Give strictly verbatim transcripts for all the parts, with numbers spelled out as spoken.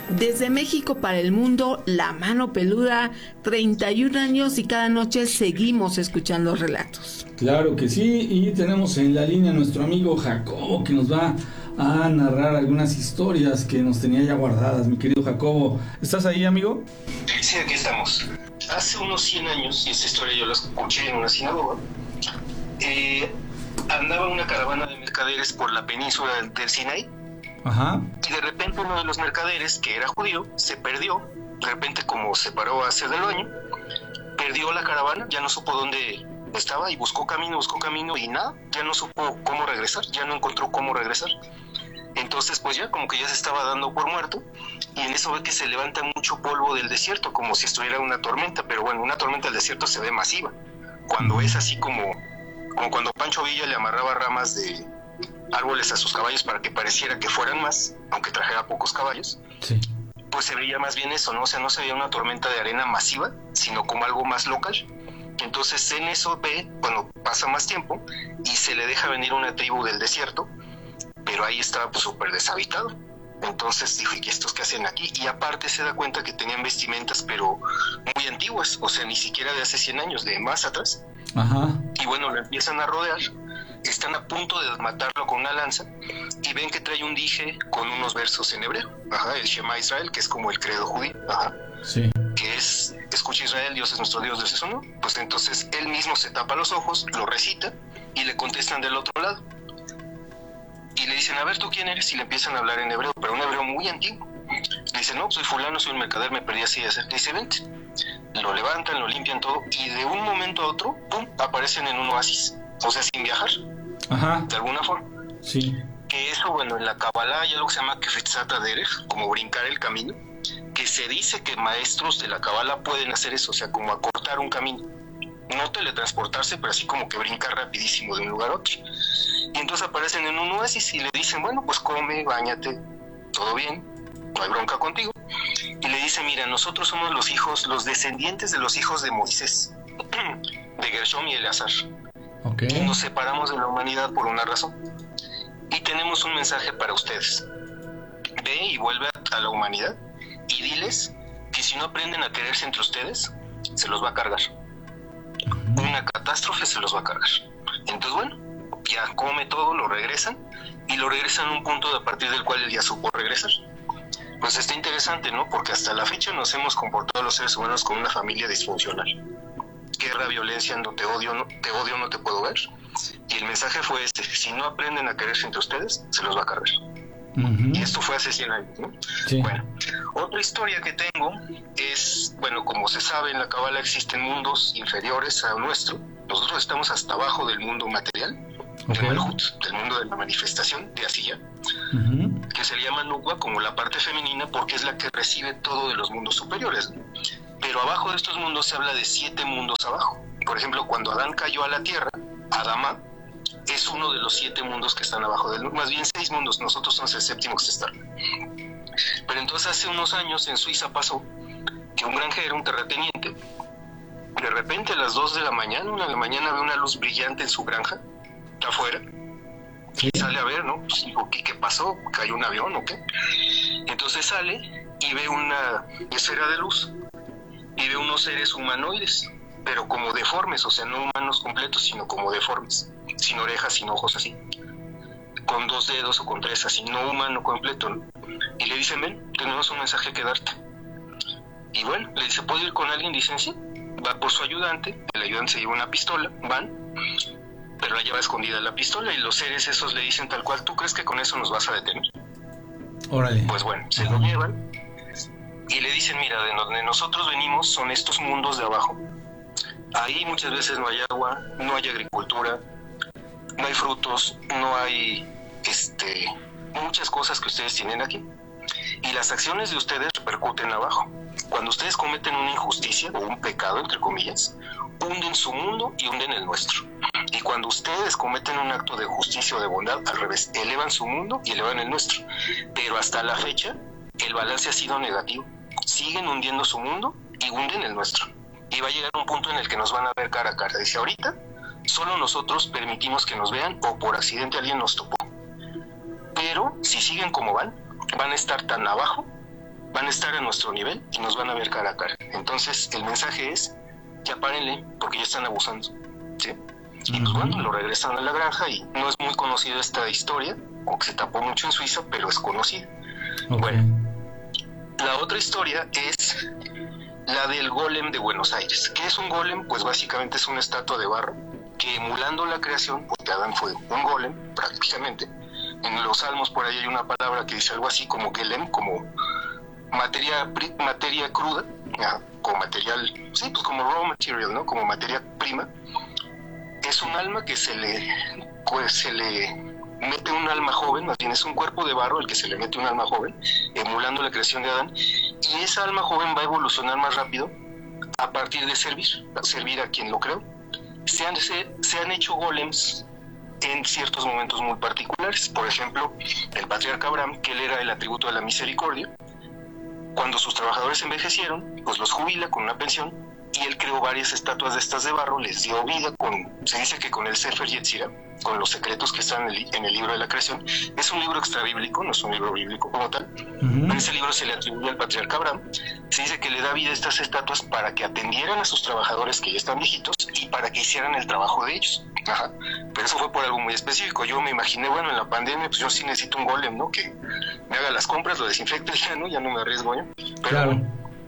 Desde México para el mundo, La Mano Peluda, treinta y un años y cada noche seguimos escuchando relatos. Claro que sí, y tenemos en la línea a nuestro amigo Jacobo, que nos va a narrar algunas historias que nos tenía ya guardadas. Mi querido Jacobo, ¿estás ahí, amigo? Sí, aquí estamos. Hace unos cien años, y esta historia yo la escuché en una sinagoga, eh, andaba una caravana de mercaderes por la península del Sinaí. Ajá. Y de repente uno de los mercaderes, que era judío, se perdió. De repente, como se paró a hacer del baño, perdió la caravana, ya no supo dónde estaba y buscó camino, buscó camino y nada, ya no supo cómo regresar, ya no encontró cómo regresar. Entonces pues ya como que ya se estaba dando por muerto, y en eso ve que se levanta mucho polvo del desierto, como si estuviera una tormenta, pero bueno, una tormenta del desierto se ve masiva. Cuando es así como, como cuando Pancho Villa le amarraba ramas de árboles a sus caballos para que pareciera que fueran más, aunque trajera pocos caballos, sí, pues se veía más bien eso, ¿no? O sea, no se veía una tormenta de arena masiva, sino como algo más local. Entonces en eso ve, bueno, pasa más tiempo y se le deja venir una tribu del desierto, pero ahí estaba pues súper deshabitado. Entonces dijo, ¿y estos qué hacen aquí? Y aparte se da cuenta que tenían vestimentas pero muy antiguas, o sea, ni siquiera de hace cien años, de más atrás. Ajá. Y bueno, lo empiezan a rodear, están a punto de matarlo con una lanza y ven que trae un dije con unos versos en hebreo. Ajá, el Shema Israel, que es como el credo judío. Ajá. Sí. Que es, escucha Israel, Dios es nuestro Dios, Dios es uno. Pues entonces él mismo se tapa los ojos, lo recita y le contestan del otro lado. Y le dicen, a ver, ¿tú quién eres? Y le empiezan a hablar en hebreo, pero un hebreo muy antiguo. Le dicen, no, soy fulano, soy un mercader, me perdí así de hacer. Dice, vente. Lo levantan, lo limpian todo y de un momento a otro, pum, aparecen en un oasis. O sea, sin viajar. Ajá. De alguna forma. Sí. Que eso, bueno, en la Kabbalah hay algo que se llama Kefetzat Derech, como brincar el camino, que se dice que maestros de la Kabbalah pueden hacer eso, o sea, como acortar un camino. No teletransportarse, pero así como que brincar rapidísimo de un lugar a otro. Y entonces aparecen en un oasis y le dicen, bueno, pues come, báñate, todo bien, no hay bronca contigo. Y le dicen, mira, nosotros somos los hijos, los descendientes de los hijos de Moisés, de Gershom y Eleazar. Okay. Y nos separamos de la humanidad por una razón. Y tenemos un mensaje para ustedes. Ve y vuelve a la humanidad y diles que si no aprenden a quererse entre ustedes, se los va a cargar. Una catástrofe se los va a cargar. Entonces, bueno, ya come todo, lo regresan y lo regresan a un punto a partir del cual él ya supo regresar. Pues está interesante, ¿no? Porque hasta la fecha nos hemos comportado los seres humanos como una familia disfuncional. Guerra, violencia, no te odio, no te odio, no te puedo ver. Y el mensaje fue este: si no aprenden a quererse entre ustedes, se los va a cargar. Uh-huh. Y esto fue hace cien años, ¿no? Sí. Bueno, otra historia que tengo es, bueno, como se sabe, en la Kabbalah existen mundos inferiores al nuestro. Nosotros estamos hasta abajo del mundo material, okay, del Malhut, del mundo de la manifestación, de Asiya, uh-huh, que se le llama Nukba como la parte femenina porque es la que recibe todo de los mundos superiores, ¿no? Pero abajo de estos mundos se habla de siete mundos abajo. Por ejemplo, cuando Adán cayó a la tierra, Adama es uno de los siete mundos que están abajo del, más bien seis mundos, nosotros somos el séptimo que está. Pero entonces hace unos años en Suiza pasó que un granjero, un terrateniente, de repente a las dos de la mañana, una de la mañana, ve una luz brillante en su granja, afuera, ¿sí? Y sale a ver, ¿no? Pues dijo, ¿qué, qué pasó? ¿Cayó un avión o qué? Entonces sale y ve una esfera de luz y ve unos seres humanoides, pero como deformes, o sea, no humanos completos, sino como deformes, sin orejas, sin ojos, así, con dos dedos o con tres, así, no humano completo, ¿no? Y le dicen, ven, tenemos un mensaje que darte. Y bueno, le dice, ¿puedo ir con alguien? Dicen, sí. Va por su ayudante, el ayudante se lleva una pistola, van, pero la lleva escondida la pistola y los seres esos le dicen tal cual, ¿tú crees que con eso nos vas a detener? Órale. Pues bueno, se lo llevan y le dicen, mira, de donde nosotros venimos son estos mundos de abajo. Ahí muchas veces no hay agua, no hay agricultura, no hay frutos, no hay este, muchas cosas que ustedes tienen aquí. Y las acciones de ustedes repercuten abajo. Cuando ustedes cometen una injusticia o un pecado, entre comillas, hunden su mundo y hunden el nuestro. Y cuando ustedes cometen un acto de justicia o de bondad, al revés, elevan su mundo y elevan el nuestro. Pero hasta la fecha, el balance ha sido negativo. Siguen hundiendo su mundo y hunden el nuestro. Y va a llegar un punto en el que nos van a ver cara a cara. Dice, ahorita, solo nosotros permitimos que nos vean o por accidente alguien nos topó. Pero si siguen como van, van a estar tan abajo, van a estar a nuestro nivel y nos van a ver cara a cara. Entonces el mensaje es, ya párenle, porque ya están abusando, ¿sí? Y pues bueno, lo regresan a la granja y no es muy conocida esta historia, o que se tapó mucho en Suiza, pero es conocida. Okay. Bueno, la otra historia es la del golem de Buenos Aires. ¿Qué es un golem? Pues básicamente es una estatua de barro que, emulando la creación, porque Adán fue un golem prácticamente. En los Salmos por ahí hay una palabra que dice algo así como gelem, como materia materia cruda, ¿no? Como material, sí, pues como raw material, ¿no? Como materia prima. Es un alma que se le, pues se le mete un alma joven, más bien es un cuerpo de barro el que se le mete un alma joven, emulando la creación de Adán, y esa alma joven va a evolucionar más rápido a partir de servir, a servir a quien lo creó. Se han, se, se han hecho golems en ciertos momentos muy particulares. Por ejemplo, el patriarca Abraham, que él era el atributo de la misericordia, cuando sus trabajadores envejecieron, pues los jubila con una pensión, y él creó varias estatuas de estas de barro, les dio vida con, se dice que con el Sefer Yetzirah, con los secretos que están en el, en el libro de la creación. Es un libro extrabíblico, no es un libro bíblico como tal. Uh-huh. En ese libro se le atribuye al patriarca Abraham, se dice que le da vida a estas estatuas para que atendieran a sus trabajadores que ya están viejitos y para que hicieran el trabajo de ellos. Ajá. Pero eso fue por algo muy específico. Yo me imaginé, bueno, en la pandemia, pues yo sí necesito un golem, ¿no? Que me haga las compras, lo desinfecte ya, ¿no? Ya no me arriesgo yo. Pero, claro.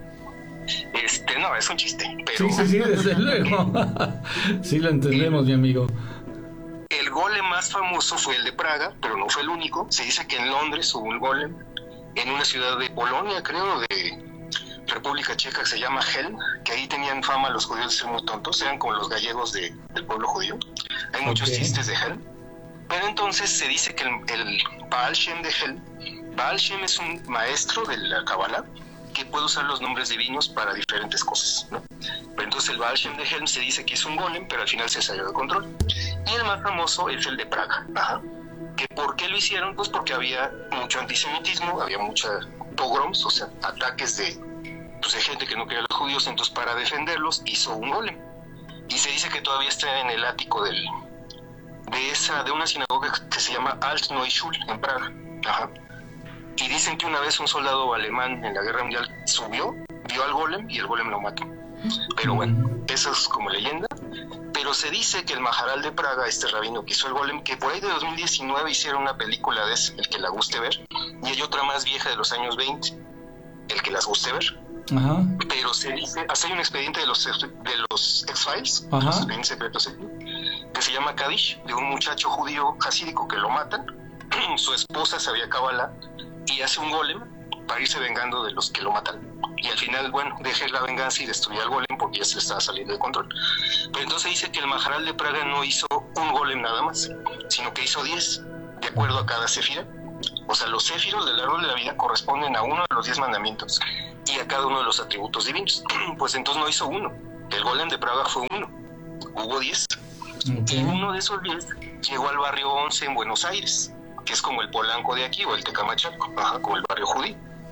Este, no, es un chiste. Pero... Sí, sí, sí, desde luego. Sí, lo entendemos, mi amigo. El golem más famoso fue el de Praga, pero no fue el único. Se dice que en Londres hubo un golem, en una ciudad de Polonia, creo, de República Checa, que se llama Helm, que ahí tenían fama los judíos de ser muy tontos, eran como los gallegos de, del pueblo judío. Hay muchos okay. chistes de Helm. Pero entonces se dice que el, el Baal Shem de Helm, Baal Shem es un maestro de la Kabbalah, que puede usar los nombres divinos para diferentes cosas, ¿no? Pero entonces el Baal Shem de Helm se dice que es un golem, pero al final se salió de control. Y el más famoso es el de Praga. Ajá. ¿Que por qué lo hicieron? Pues porque había mucho antisemitismo, había muchos pogroms, o sea, ataques de, pues de gente que no quería a los judíos, entonces para defenderlos hizo un golem. Y se dice que todavía está en el ático del, de, esa, de una sinagoga que se llama Alt Neue Schule en Praga. Ajá. Y dicen que una vez un soldado alemán en la guerra mundial subió, vio al golem y el golem lo mató. Pero bueno, eso es como leyenda. Pero se dice que el Maharal de Praga, este rabino que hizo el golem, que por ahí de dos mil diecinueve hicieron una película de ese, el que la guste ver, y hay otra más vieja de los años veinte, el que las guste ver. Ajá. Pero se dice, hasta hay un expediente de los de los X-Files, los expedientes secretos, que se llama Kadish, de un muchacho judío hasídico que lo matan. Su esposa sabía Kabbalah y hace un golem para irse vengando de los que lo matan. Y al final, bueno, deje la venganza y destruye al golem porque ya se le estaba saliendo de control. Pero entonces dice que el Maharal de Praga no hizo un golem nada más, sino que hizo diez, de acuerdo a cada sefira. O sea, los séfiros del árbol de la vida corresponden a uno de los diez mandamientos y a cada uno de los atributos divinos. Pues entonces no hizo uno. El golem de Praga fue uno. Hubo diez. Okay. Y uno de esos diez llegó al barrio once en Buenos Aires, que es como el Polanco de aquí o el Tecamachalco, ajá, como el barrio judío.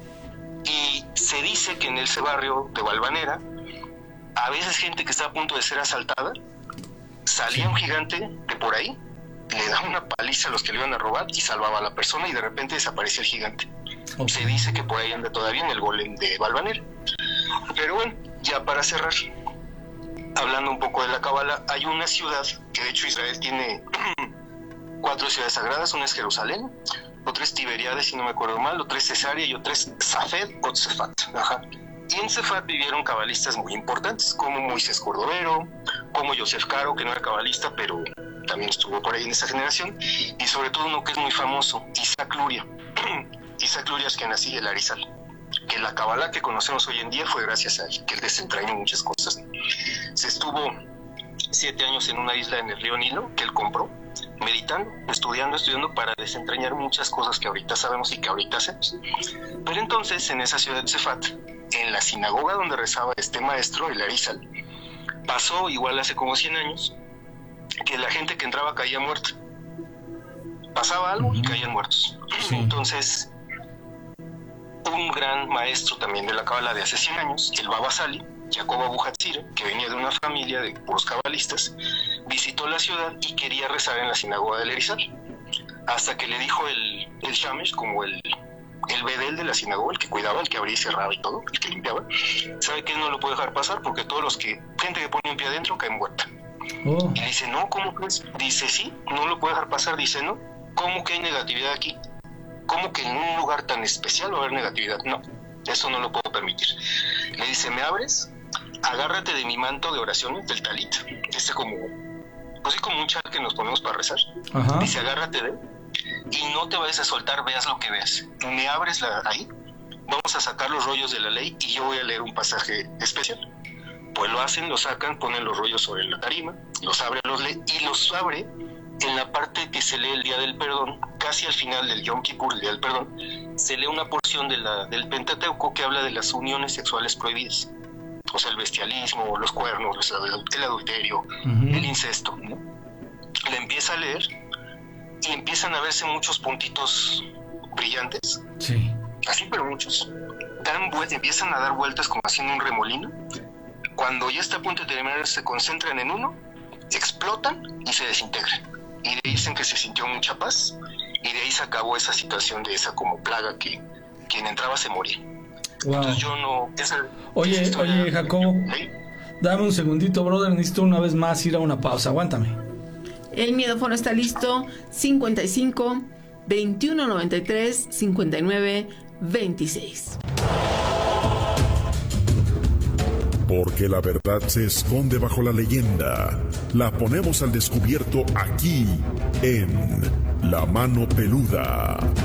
Y se dice que en ese barrio de Valvanera, a veces gente que está a punto de ser asaltada, salía sí. un gigante de por ahí, le daba una paliza a los que le iban a robar y salvaba a la persona y de repente desaparecía el gigante. Okay. Se dice que por ahí anda todavía en el golem de Valvanera. Pero bueno, ya para cerrar, hablando un poco de la Kabbalah, hay una ciudad que de hecho Israel tiene cuatro ciudades sagradas. Una es Jerusalén, otra es Tiberiades, si no me acuerdo mal, otra es Cesarea y otra es Safed o Tzefat. Ajá. Y en Tzefat vivieron cabalistas muy importantes, como Moisés Cordovero, como Yosef Caro, que no era cabalista, pero también estuvo por ahí en esa generación, y sobre todo uno que es muy famoso, Isaac Luria. Isaac Luria es quien nació el Arizal, que la Kabbalah que conocemos hoy en día fue gracias a él, que él desentrañó muchas cosas. Se estuvo siete años en una isla en el río Nilo, que él compró, meditando, estudiando, estudiando para desentrañar muchas cosas que ahorita sabemos y que ahorita hacemos. Pero entonces, en esa ciudad de Tzefat, en la sinagoga donde rezaba este maestro, el Arizal, pasó igual hace como cien años, que la gente que entraba caía muerta. Pasaba algo y caían muertos. Sí. Entonces, un gran maestro también de la Kabbalah de hace cien años, el Baba Sali, Jacob Abu Hatzir, que venía de una familia de puros cabalistas, visitó la ciudad y quería rezar en la sinagoga del Arizal, hasta que le dijo el, el Shamesh, como el, el bedel de la sinagoga, el que cuidaba, el que abría y cerraba y todo, el que limpiaba, sabe que él no lo puede dejar pasar porque todos los que, gente que pone un pie adentro, cae muerta. Oh. Y dice, no, ¿cómo crees? Dice, sí, no lo puede dejar pasar. Dice, no, ¿cómo que hay negatividad aquí? ¿Cómo que en un lugar tan especial va a haber negatividad? No, eso no lo puedo permitir. Le dice, ¿me abres? Agárrate de mi manto de oraciones, del talit, este como, pues sí, como un chal que nos ponemos para rezar. Ajá. Dice, agárrate de él y no te vayas a soltar, veas lo que veas. Me abres la, ahí, vamos a sacar los rollos de la ley y yo voy a leer un pasaje especial. Pues lo hacen, lo sacan, ponen los rollos sobre la tarima, los abre, los lee y los abre en la parte que se lee el Día del Perdón, casi al final del Yom Kippur, el Día del Perdón, se lee una porción de la, del Pentateuco que habla de las uniones sexuales prohibidas. O sea, el bestialismo, los cuernos, el adulterio, uh-huh. el incesto, ¿no? Le empieza a leer y empiezan a verse muchos puntitos brillantes. Sí. Así, pero muchos. Dan vueltas, empiezan a dar vueltas como haciendo un remolino. Cuando ya está a punto de terminar, se concentran en uno, explotan y se desintegran. Y de ahí dicen que se sintió mucha paz y de ahí se acabó esa situación de esa como plaga que quien entraba se moría. Wow. Entonces yo no... Esa, oye, esa oye, Jacobo, ¿sí? Dame un segundito, brother, necesito una vez más ir a una pausa, aguántame. El miedófono está listo, cincuenta y cinco, veintiuno noventa y tres, cincuenta y nueve, veintiséis. Porque la verdad se esconde bajo la leyenda. La ponemos al descubierto aquí, en La Mano Peluda.